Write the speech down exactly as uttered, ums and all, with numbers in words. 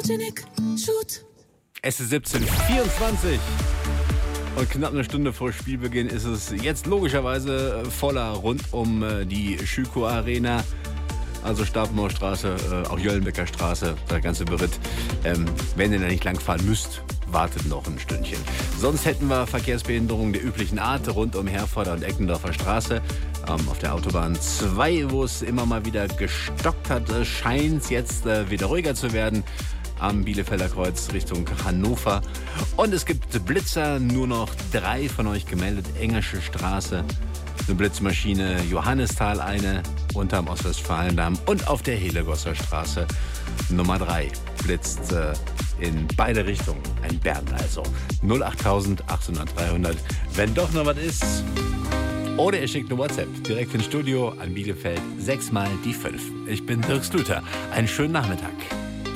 Photogenic, shoot. Es ist siebzehn Uhr vierundzwanzig und knapp eine Stunde vor Spielbeginn ist es jetzt logischerweise voller rund um die Schüko Arena. Also Stapelmauer Straße, auch Jöllenbecker Straße, der ganze Beritt. Ähm, wenn ihr da nicht langfahren müsst, wartet noch ein Stündchen. Sonst hätten wir Verkehrsbehinderungen der üblichen Art rund um Herforder und Eckendorfer Straße. Ähm, auf der Autobahn zwei, wo es immer mal wieder gestockt hat, scheint es jetzt äh, wieder ruhiger zu werden. Am Bielefelder Kreuz Richtung Hannover. Und es gibt Blitzer, nur noch drei von euch gemeldet. Engersche Straße, eine Blitzmaschine, Johannisthal eine, unterm Ostwestfalendamm und auf der Helegosser Straße Nummer drei blitzt äh, in beide Richtungen. Ein Bernd also. null acht achthundert dreihundert. Wenn doch noch was ist. Oder ihr schickt eine WhatsApp direkt ins Studio an Bielefeld. Sechsmal die fünf. Ich bin Dirk Slüter. Einen schönen Nachmittag.